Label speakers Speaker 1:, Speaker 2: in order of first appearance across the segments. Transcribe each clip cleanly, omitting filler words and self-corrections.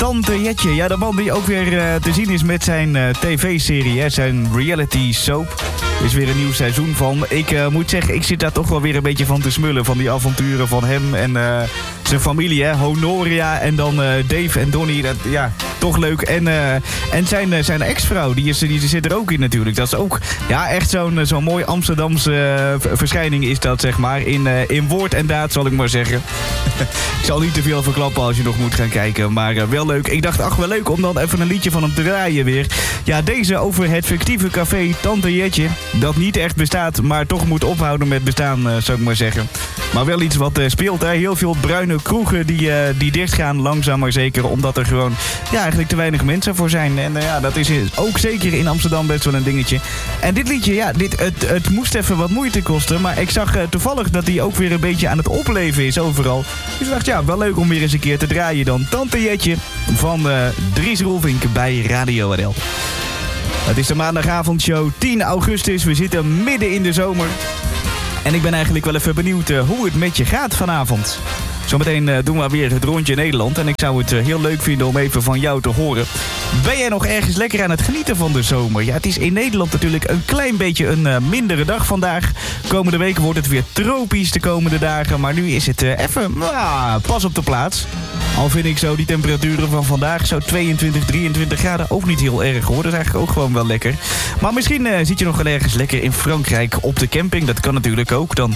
Speaker 1: Tante Jetje. Ja, de man die ook weer te zien is met zijn tv-serie, zijn reality soap. Er is weer een nieuw seizoen van. Ik moet zeggen, ik zit daar toch wel weer een beetje van te smullen. Van die avonturen van hem en zijn familie, hè. Honoria en dan Dave en Donnie. Dat, ja, toch leuk. En zijn ex-vrouw, die zit er ook in natuurlijk. Dat is ook echt zo'n mooi Amsterdamse verschijning is dat, zeg maar. In woord en daad, zal ik maar zeggen. Ik zal niet te veel verklappen als je nog moet gaan kijken. Maar wel leuk. Ik dacht, wel leuk om dan even een liedje van hem te draaien weer. Ja, deze over het fictieve café Tante Jetje. Dat niet echt bestaat, maar toch moet ophouden met bestaan, zou ik maar zeggen. Maar wel iets wat speelt, hè. Heel veel bruine kroegen die dichtgaan, langzaam maar zeker. Omdat er gewoon eigenlijk te weinig mensen voor zijn. En dat is ook zeker in Amsterdam best wel een dingetje. En dit liedje, het moest even wat moeite kosten. Maar ik zag toevallig dat hij ook weer een beetje aan het opleven is overal. Dus ik dacht, wel leuk om weer eens een keer te draaien dan. Tante Jetje van Dries Roelvink bij Radio NL. Het is de maandagavondshow 10 augustus. We zitten midden in de zomer. En ik ben eigenlijk wel even benieuwd hoe het met je gaat vanavond. Zometeen doen we weer het rondje Nederland. En ik zou het heel leuk vinden om even van jou te horen. Ben jij nog ergens lekker aan het genieten van de zomer? Ja, het is in Nederland natuurlijk een klein beetje een mindere dag vandaag. Komende week wordt het weer tropisch de komende dagen. Maar nu is het even pas op de plaats. Al vind ik zo die temperaturen van vandaag, zo 22, 23 graden, ook niet heel erg hoor. Dat is eigenlijk ook gewoon wel lekker. Maar misschien zit je nog wel ergens lekker in Frankrijk op de camping. Dat kan natuurlijk ook. Dan,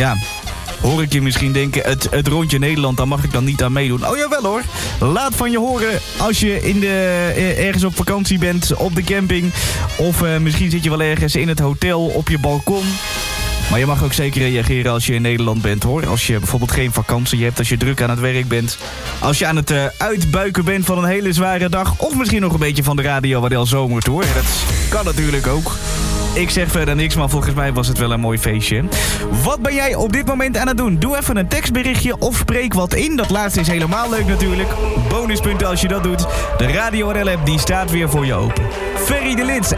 Speaker 1: hoor ik je misschien denken, het rondje Nederland, daar mag ik dan niet aan meedoen. Oh jawel hoor, laat van je horen als je ergens op vakantie bent, op de camping. Of misschien zit je wel ergens in het hotel, op je balkon. Maar je mag ook zeker reageren als je in Nederland bent hoor. Als je bijvoorbeeld geen vakantie hebt, als je druk aan het werk bent. Als je aan het uitbuiken bent van een hele zware dag. Of misschien nog een beetje van de Radio NL Zomertour. Dat kan natuurlijk ook. Ik zeg verder niks, maar volgens mij was het wel een mooi feestje. Wat ben jij op dit moment aan het doen? Doe even een tekstberichtje of spreek wat in. Dat laatste is helemaal leuk natuurlijk. Bonuspunten als je dat doet. De Radio NL app die staat weer voor je open. Ferry de Lid.